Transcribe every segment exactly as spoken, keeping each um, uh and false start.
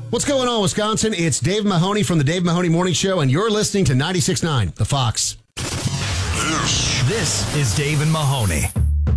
What's going on, Wisconsin? It's Dave Mahoney from the Dave Mahoney Morning Show, and you're listening to ninety-six point nine, The Fox. This is Dave and Mahoney.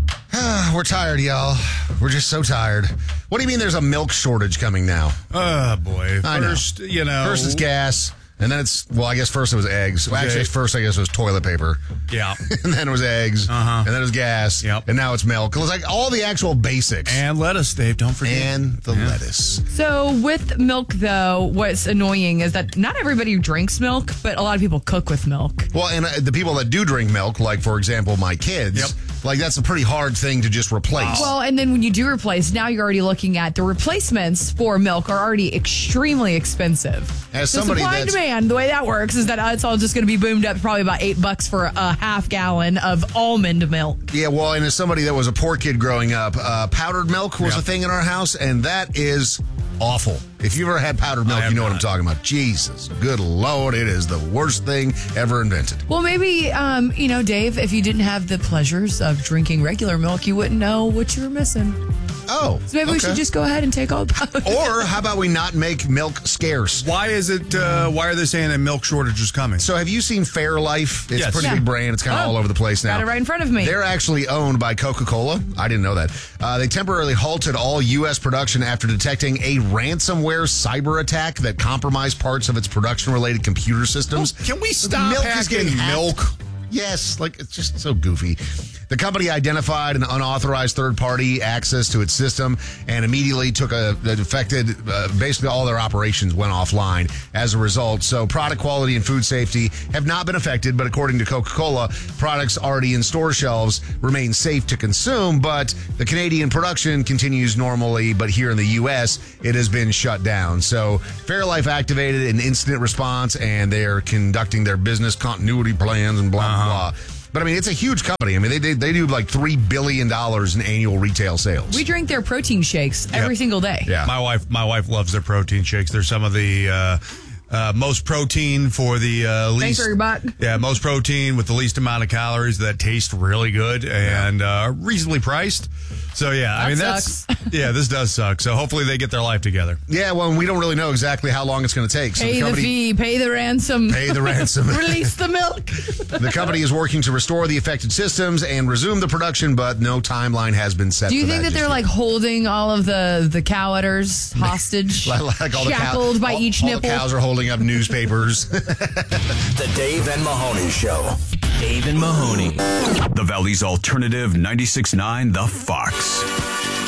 We're tired, y'all. We're just so tired. What do you mean there's a milk shortage coming now? Oh, boy. I First, know. you know. First is gas, and then it's, well, I guess first it was eggs. Well, actually, first I guess it was toilet paper. Yeah. And then it was eggs. Uh-huh. And then it was gas. Yep. And now it's milk. It was like all the actual basics. And lettuce, Dave. Don't forget. And the Yeah. lettuce. So with milk, though, what's annoying is that not everybody drinks milk, but a lot of people cook with milk. Well, and uh, the people that do drink milk, like, for example, my kids, Yep. like, that's a pretty hard thing to just replace. Well, and then when you do replace, now you're already looking at the replacements for milk are already extremely expensive. As so somebody supply and that's- demand, the way that works is that uh, it's all just going to be boomed up to probably about eight bucks for a half gallon of almond milk. Yeah, well, and as somebody that was a poor kid growing up, uh, powdered milk was Yep. a thing in our house, and that is awful. If you've ever had powdered milk, have you know what not. I'm talking about. Jesus, good Lord, it is the worst thing ever invented. Well, maybe, um, you know, Dave, if you didn't have the pleasures of drinking regular milk, you wouldn't know what you were missing. Oh, So maybe we okay. should just go ahead and take all the powder. Or how about we not make milk scarce? Why is it, uh, why are they saying a milk shortage is coming? So have you seen Fairlife? It's Yes. a pretty Yeah. big brand. It's kind of Oh, all over the place now. got it right in front of me. They're actually owned by Coca-Cola. I didn't know that. Uh, they temporarily halted all U S production after detecting a ransomware cyber attack that compromised parts of its production-related computer systems. Can we The stop milk is hacking getting hacked. milk? Yes, like it's just so goofy. The company identified an unauthorized third-party access to its system and immediately took a that affected uh, basically all their operations went offline as a result. So product quality and food safety have not been affected, but according to Coca-Cola, products already in store shelves remain safe to consume, but the Canadian production continues normally, but here in the U S, it has been shut down. So Fairlife activated an incident response and they're conducting their business continuity plans and blah, blah, blah. But I mean, it's a huge company. I mean, they they, they do like three billion dollars in annual retail sales. We drink their protein shakes every Yep. single day. Yeah. My wife, my wife loves their protein shakes. They're some of the uh, uh, most protein for the uh, Thanks least. for your buck. Yeah, most protein with the least amount of calories that taste really good and uh, reasonably priced. So yeah, I That mean sucks. that's yeah, this does suck. So hopefully they get their life together. Yeah, well, we don't really know exactly how long it's going to take. So Pay the company, fee, pay the ransom. Pay the ransom. Release the milk. The company is working to restore the affected systems and resume the production, but no timeline has been set. Do you for think that just they're yet. like holding all of the the cow udders hostage, Like, like all the cow- shackled by all- each all nipple? the cows are holding up newspapers. The Dave and Mahoney Show. Dave and Mahoney. The Valley's alternative ninety-six point nine, The Fox.